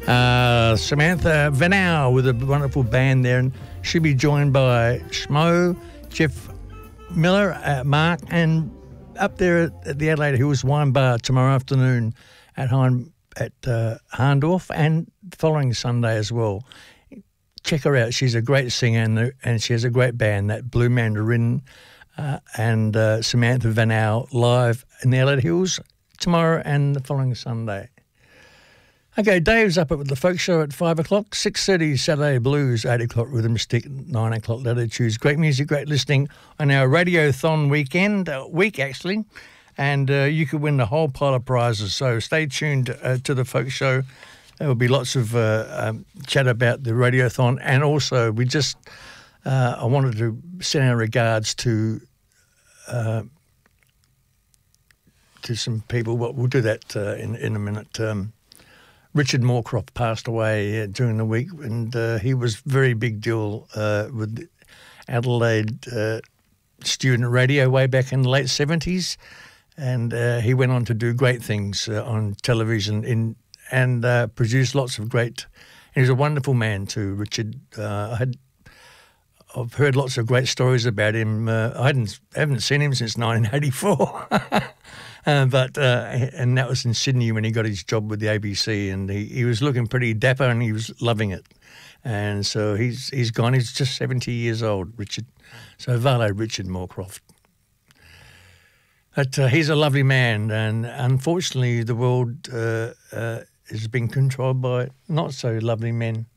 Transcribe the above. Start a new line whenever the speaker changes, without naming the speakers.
Samantha Vanau with a wonderful band there, and she'll be joined by Schmo, Jeff Miller, Mark, and up there at the Adelaide Hills Wine Bar tomorrow afternoon at Harndorf, and the following Sunday as well. Check her out. She's a great singer, and she has a great band, that Blue Mandarin, and Samantha Vanau live in the Adelaide Hills tomorrow and the following Sunday. Okay, Dave's up at the Folk Show at 5 o'clock, 6:30 Saturday Blues, 8 o'clock Rhythm Stick, 9 o'clock Latitudes. Great music, great listening on our Radiothon week actually, and you could win a whole pile of prizes. So stay tuned to the Folk Show. There will be lots of chat about the Radiothon, and also I wanted to send our regards to some people. Well, we'll do that in a minute. Richard Moorcroft passed away during the week, and he was a very big deal with Adelaide student radio way back in the late 70s, and he went on to do great things on television and produced lots of great. And he's a wonderful man too, Richard. I've heard lots of great stories about him. I haven't seen him since 1984. And that was in Sydney when he got his job with the ABC, and he was looking pretty dapper and he was loving it. And so he's gone. He's just 70 years old, Richard. So Vale Richard Moorcroft. But he's a lovely man, and unfortunately the world has been controlled by not so lovely men.